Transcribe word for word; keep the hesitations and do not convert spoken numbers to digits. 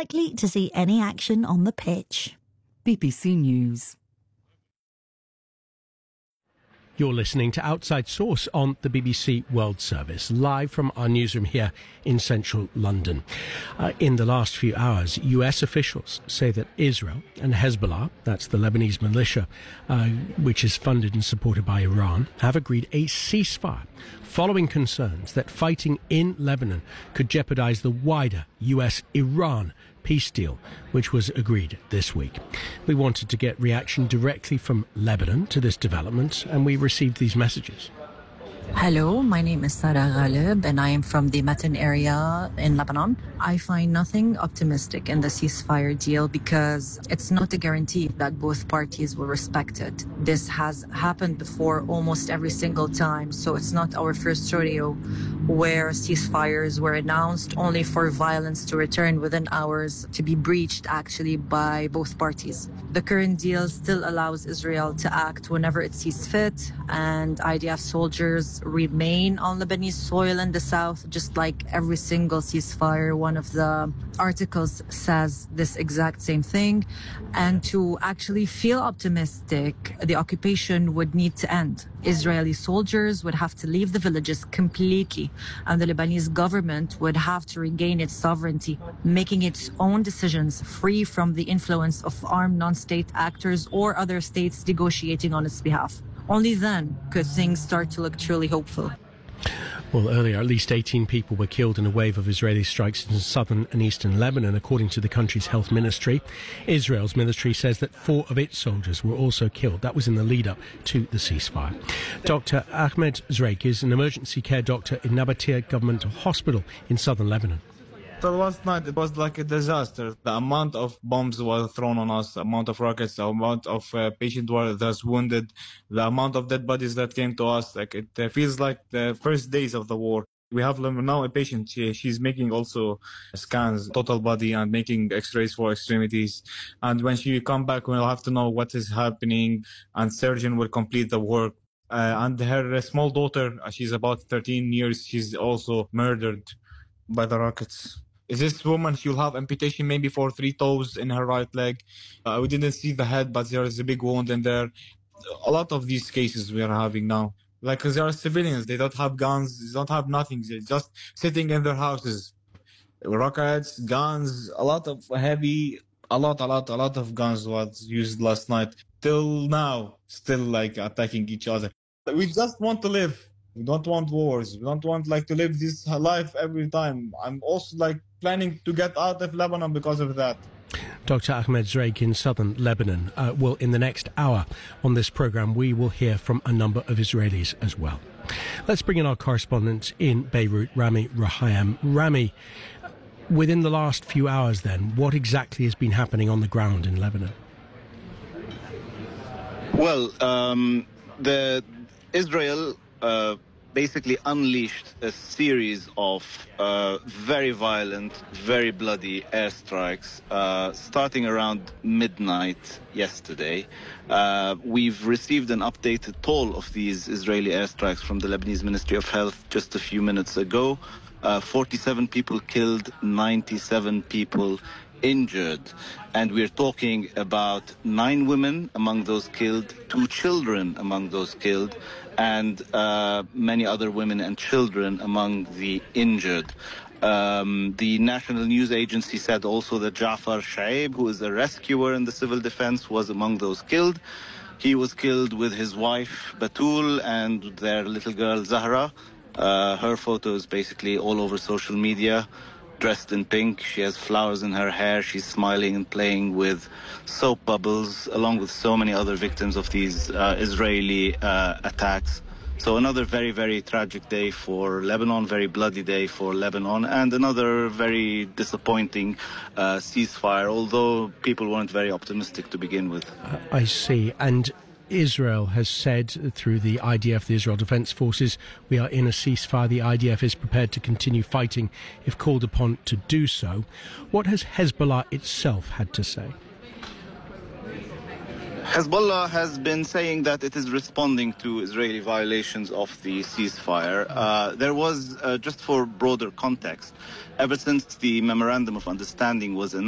unlikely to see any action on the pitch. B B C News. You're listening to Outside Source on the B B C World Service, live from our newsroom here in central London. Uh, in the last few hours, U S officials say that Israel and Hezbollah, that's the Lebanese militia, uh, which is funded and supported by Iran, have agreed a ceasefire following concerns that fighting in Lebanon could jeopardize the wider U S Iran peace deal, which was agreed this week. We wanted to get reaction directly from Lebanon to this development, and we received these messages. Hello, my name is Sarah Ghalib and I am from the Matan area in Lebanon. I find nothing optimistic in the ceasefire deal because it's not a guarantee that both parties will respect it. This has happened before almost every single time, so it's not our first rodeo where ceasefires were announced only for violence to return within hours to be breached actually by both parties. The current deal still allows Israel to act whenever it sees fit, and I D F soldiers remain on Lebanese soil in the south, just like every single ceasefire. One of the articles says this exact same thing. And to actually feel optimistic, the occupation would need to end. Israeli soldiers would have to leave the villages completely, and the Lebanese government would have to regain its sovereignty, making its own decisions free from the influence of armed non-state actors or other states negotiating on its behalf. Only then could things start to look truly hopeful. Well, earlier, at least eighteen people were killed in a wave of Israeli strikes in southern and eastern Lebanon, according to the country's health ministry. Israel's military says that four of its soldiers were also killed. That was in the lead-up to the ceasefire. Doctor Ahmed Zreik is an emergency care doctor in Nabatea Government Hospital in southern Lebanon. So last night it was like a disaster. The amount of bombs were thrown on us, the amount of rockets, the amount of uh, patients were that's wounded, the amount of dead bodies that came to us. Like it uh, feels like the first days of the war. We have now a patient. She, she's making also scans, total body, and making X-rays for extremities. And when she come back, we'll have to know what is happening, and surgeon will complete the work. Uh, and her uh, small daughter, uh, she's about thirteen years. She's also murdered by the rockets. This woman, she'll have amputation maybe for three toes in her right leg. Uh, we didn't see the head, but there is a big wound in there. A lot of these cases we are having now. Like, there are civilians, they don't have guns, they don't have nothing. They're just sitting in their houses. Rockets, guns, a lot of heavy, a lot, a lot, a lot of guns was used last night. Till now, still like attacking each other. We just want to live. We don't want wars. We don't want like to live this life every time. I'm also like planning to get out of Lebanon because of that. Doctor Ahmed Zreik in southern Lebanon. Uh, well, in the next hour on this programme, we will hear from a number of Israelis as well. Let's bring in our correspondent in Beirut, Rami Rahayem. Rami, within the last few hours then, what exactly has been happening on the ground in Lebanon? Well, um, the Israel uh, basically unleashed a series of uh, very violent, very bloody airstrikes uh, starting around midnight yesterday. Uh, we've received an updated toll of these Israeli airstrikes from the Lebanese Ministry of Health just a few minutes ago. Uh, forty-seven people killed, ninety-seven people injured. And we're talking about nine women among those killed, two children among those killed, and uh, many other women and children among the injured. Um, the National News Agency said also that Jafar Shaib, who is a rescuer in the civil defense, was among those killed. He was killed with his wife Batul and their little girl Zahra. Uh, her photo is basically all over social media. Dressed in pink, she has flowers in her hair, she's smiling and playing with soap bubbles, along with so many other victims of these uh, Israeli uh, attacks. So another very, very tragic day for Lebanon, very bloody day for Lebanon, and another very disappointing uh, ceasefire, although people weren't very optimistic to begin with. Uh, I see. And Israel has said through the I D F, the Israel Defense Forces, we are in a ceasefire. The I D F is prepared to continue fighting if called upon to do so. What has Hezbollah itself had to say? Hezbollah has been saying that it is responding to Israeli violations of the ceasefire. Uh, there was, uh, just for broader context, ever since the Memorandum of Understanding was announced,